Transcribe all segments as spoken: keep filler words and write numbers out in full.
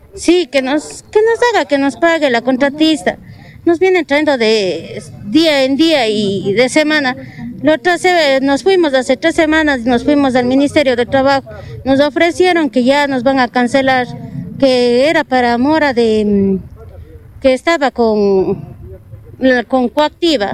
Sí, que nos, que nos haga, que nos pague la contratista. Nos vienen trayendo de día en día y de semana. La otra se, nos fuimos hace tres semanas, nos fuimos al Ministerio de Trabajo. Nos ofrecieron que ya nos van a cancelar, que era para Mora de que estaba con, con Coactiva,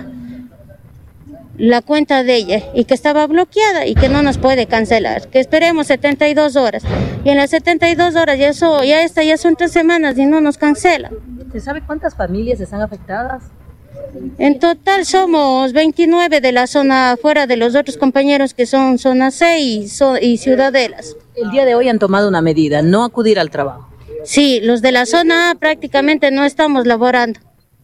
la cuenta de ella, y que estaba bloqueada y que no nos puede cancelar, que esperemos setenta y dos horas. Y en las setenta y dos horas ya, eso, ya, esta, ya son tres semanas y no nos cancelan. ¿Se sabe cuántas familias están afectadas? En total somos veintinueve de la zona, fuera de los otros compañeros que son zona C y, so, y Ciudadelas. El día de hoy han tomado una medida, no acudir al trabajo. Sí, los de la zona A prácticamente no estamos laborando.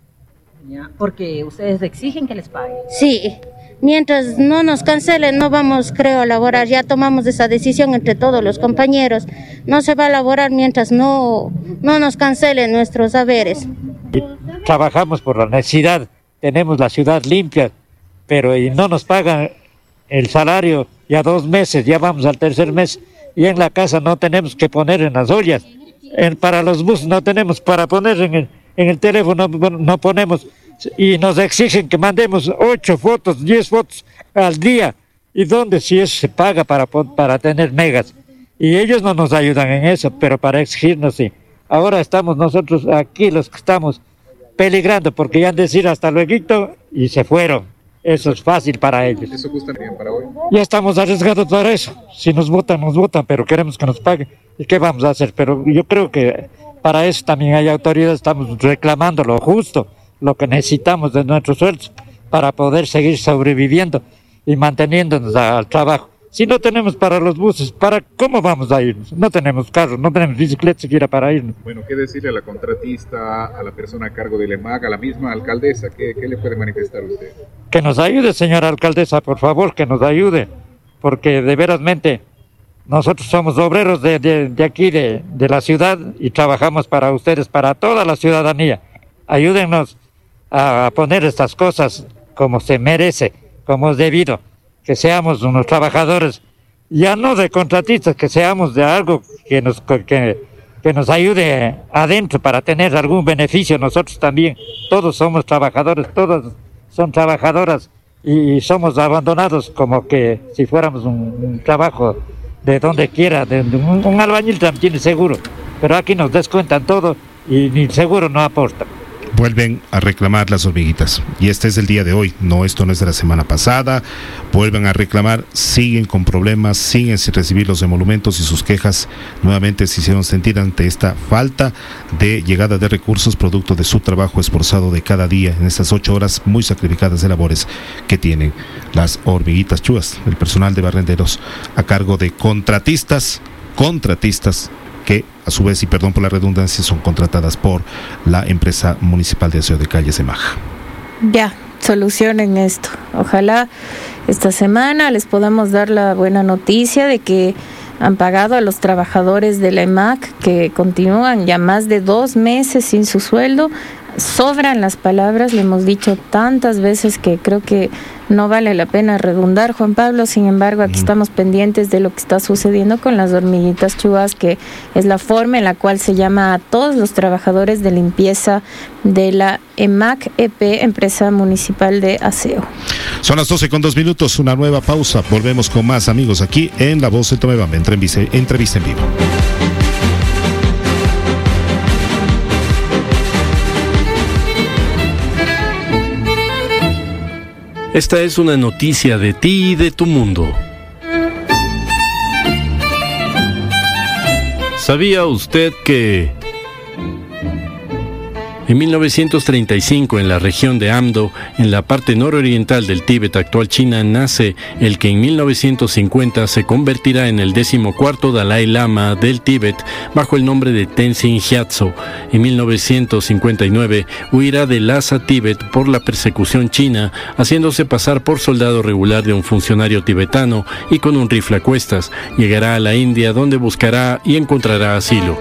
Ya, porque ustedes exigen que les paguen. Sí, mientras no nos cancelen no vamos, creo, a laborar. Ya tomamos esa decisión entre todos los compañeros. No se va a laborar mientras no, no nos cancelen nuestros haberes. Trabajamos por la necesidad, tenemos la ciudad limpia, pero y no nos pagan el salario ya dos meses, ya vamos al tercer mes, y en la casa no tenemos que poner en las ollas. En, para los buses no tenemos para poner en el, en el teléfono, no, no ponemos, y nos exigen que mandemos ocho fotos, diez fotos al día. ¿Y dónde si eso se paga para, para tener megas? Y ellos no nos ayudan en eso, pero para exigirnos sí. Ahora estamos nosotros aquí los que estamos peligrando, porque ya han de decir hasta luego y se fueron. Eso es fácil para ellos. ¿Eso gusta bien para hoy? Ya estamos arriesgados para eso. Si nos votan, nos votan, pero queremos que nos paguen. ¿Y qué vamos a hacer? Pero yo creo que para eso también hay autoridades, estamos reclamando lo justo, lo que necesitamos de nuestros sueldos para poder seguir sobreviviendo y manteniéndonos al trabajo. Si no tenemos para los buses, ¿para cómo vamos a irnos? No tenemos carros, no tenemos bicicleta siquiera para irnos. Bueno, ¿qué decirle a la contratista, a la persona a cargo del E M A C, a la misma alcaldesa? ¿Qué, qué le puede manifestar usted? Que nos ayude, señora alcaldesa, por favor, que nos ayude, porque de verasmente nosotros somos obreros de, de, de aquí, de, de la ciudad, y trabajamos para ustedes, para toda la ciudadanía. Ayúdennos a poner estas cosas como se merece, como es debido. Que seamos unos trabajadores, ya no de contratistas, que seamos de algo que nos, que, que nos ayude adentro para tener algún beneficio nosotros también. Todos somos trabajadores, todas son trabajadoras y somos abandonados como que si fuéramos un, un trabajo de donde quiera, de, de un, un albañil también tiene seguro, pero aquí nos descuentan todo y ni seguro no aporta. Vuelven a reclamar las hormiguitas, y este es el día de hoy, no, esto no es de la semana pasada. Vuelven a reclamar, siguen con problemas, siguen sin recibir los emolumentos, y sus quejas nuevamente se hicieron sentir ante esta falta de llegada de recursos producto de su trabajo esforzado de cada día en estas ocho horas muy sacrificadas de labores que tienen las hormiguitas chúas, el personal de barrenderos a cargo de contratistas, contratistas que a su vez, y perdón por la redundancia, son contratadas por la empresa municipal de aseo de calles E M A G. Ya, solucionen esto. Ojalá esta semana les podamos dar la buena noticia de que han pagado a los trabajadores de la E M A C, que continúan ya más de dos meses sin su sueldo. Sobran las palabras, le hemos dicho tantas veces que creo que no vale la pena redundar, Juan Pablo. Sin embargo, aquí mm. estamos pendientes de lo que está sucediendo con las hormiguitas chúas, que es la forma en la cual se llama a todos los trabajadores de limpieza de la E M A C E P, empresa municipal de aseo. Son las doce con dos minutos, una nueva pausa. Volvemos con más, amigos, aquí en La Voz de Tomebamba, entrevista en vivo. Esta es una noticia de ti y de tu mundo. ¿Sabía usted que en mil novecientos treinta y cinco, en la región de Amdo, en la parte nororiental del Tíbet, actual China, nace el que en mil novecientos cincuenta se convertirá en el decimocuarto Dalai Lama del Tíbet, bajo el nombre de Tenzin Gyatso? En mil novecientos cincuenta y nueve huirá de Lhasa, Tíbet, por la persecución china, haciéndose pasar por soldado regular de un funcionario tibetano y con un rifle a cuestas. Llegará a la India, donde buscará y encontrará asilo.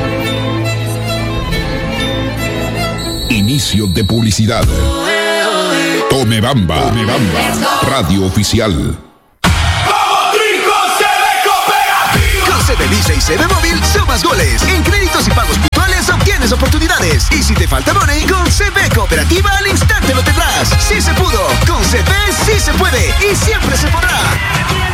Inicio de publicidad. Tomebamba, Tomebamba, radio oficial. Con C B Visa y C B Móvil, sumas goles. En créditos y pagos puntuales meses. Y si te falta money, con C P Cooperativa al instante lo tendrás. Sí se pudo. Con C P sí se puede. Y siempre se podrá.